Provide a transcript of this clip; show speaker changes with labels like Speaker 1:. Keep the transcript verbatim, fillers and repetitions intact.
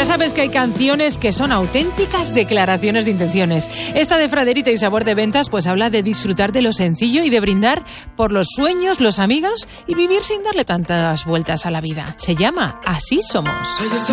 Speaker 1: Ya sabes que hay canciones que son auténticas declaraciones de intenciones. Esta de Fraderita y Sabor de Ventas pues habla de disfrutar de lo sencillo y de brindar por los sueños, los amigos y vivir sin darle tantas vueltas a la vida. Se llama Así Somos.